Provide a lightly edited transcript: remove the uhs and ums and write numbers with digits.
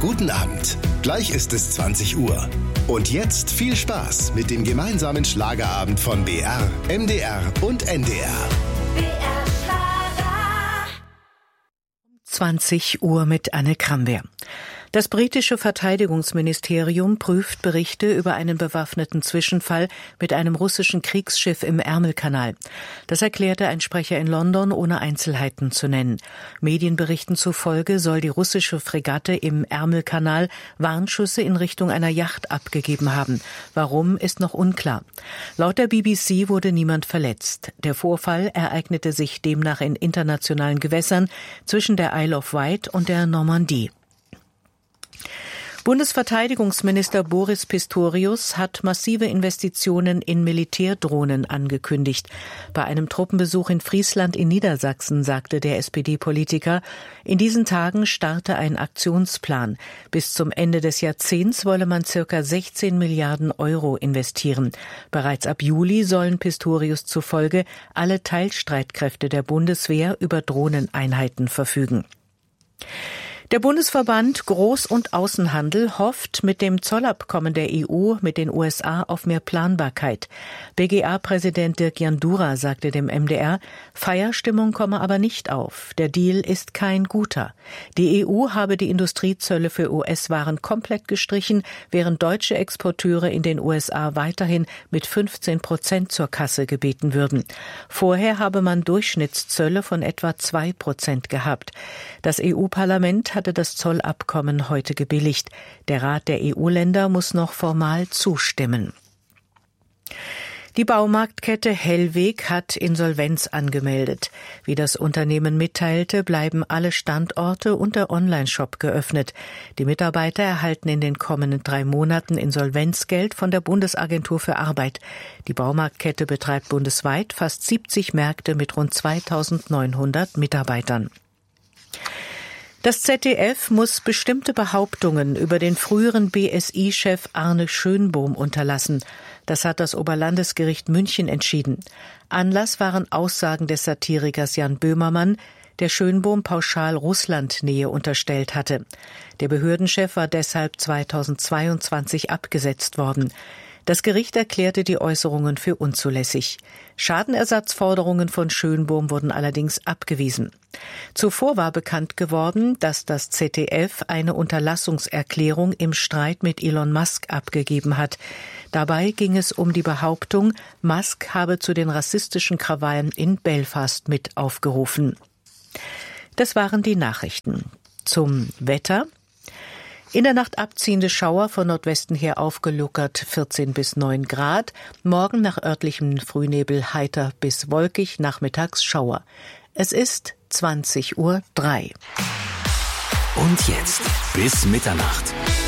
Guten Abend. Gleich ist es 20 Uhr. Und jetzt viel Spaß mit dem gemeinsamen Schlagerabend von BR, MDR und NDR. BR Schlager. 20 Uhr mit Anne Kramwehr. Das britische Verteidigungsministerium prüft Berichte über einen bewaffneten Zwischenfall mit einem russischen Kriegsschiff im Ärmelkanal. Das erklärte ein Sprecher in London, ohne Einzelheiten zu nennen. Medienberichten zufolge soll die russische Fregatte im Ärmelkanal Warnschüsse in Richtung einer Yacht abgegeben haben. Warum, ist noch unklar. Laut der BBC wurde niemand verletzt. Der Vorfall ereignete sich demnach in internationalen Gewässern zwischen der Isle of Wight und der Normandie. Bundesverteidigungsminister Boris Pistorius hat massive Investitionen in Militärdrohnen angekündigt. Bei einem Truppenbesuch in Friesland in Niedersachsen sagte der SPD-Politiker, in diesen Tagen starte ein Aktionsplan. Bis zum Ende des Jahrzehnts wolle man ca. 16 Milliarden Euro investieren. Bereits ab Juli sollen Pistorius zufolge alle Teilstreitkräfte der Bundeswehr über Drohneneinheiten verfügen. Der Bundesverband Groß- und Außenhandel hofft mit dem Zollabkommen der EU mit den USA auf mehr Planbarkeit. BGA-Präsident Dirk Jandura sagte dem MDR, Feierstimmung komme aber nicht auf. Der Deal ist kein guter. Die EU habe die Industriezölle für US-Waren komplett gestrichen, während deutsche Exporteure in den USA weiterhin mit 15% zur Kasse gebeten würden. Vorher habe man Durchschnittszölle von etwa 2% gehabt. Das EU-Parlament hatte das Zollabkommen heute gebilligt. Der Rat der EU-Länder muss noch formal zustimmen. Die Baumarktkette Hellweg hat Insolvenz angemeldet. Wie das Unternehmen mitteilte, bleiben alle Standorte und der Onlineshop geöffnet. Die Mitarbeiter erhalten in den kommenden 3 Monaten Insolvenzgeld von der Bundesagentur für Arbeit. Die Baumarktkette betreibt bundesweit fast 70 Märkte mit rund 2.900 Mitarbeitern. Das ZDF muss bestimmte Behauptungen über den früheren BSI-Chef Arne Schönbohm unterlassen. Das hat das Oberlandesgericht München entschieden. Anlass waren Aussagen des Satirikers Jan Böhmermann, der Schönbohm pauschal Russlandnähe unterstellt hatte. Der Behördenchef war deshalb 2022 abgesetzt worden. Das Gericht erklärte die Äußerungen für unzulässig. Schadenersatzforderungen von Schönbohm wurden allerdings abgewiesen. Zuvor war bekannt geworden, dass das ZDF eine Unterlassungserklärung im Streit mit Elon Musk abgegeben hat. Dabei ging es um die Behauptung, Musk habe zu den rassistischen Krawallen in Belfast mit aufgerufen. Das waren die Nachrichten. Zum Wetter. In der Nacht abziehende Schauer von Nordwesten her aufgelockert 14 bis 9 Grad. Morgen nach örtlichem Frühnebel heiter bis wolkig, nachmittags Schauer. Es ist 20:03 Uhr. Und jetzt bis Mitternacht.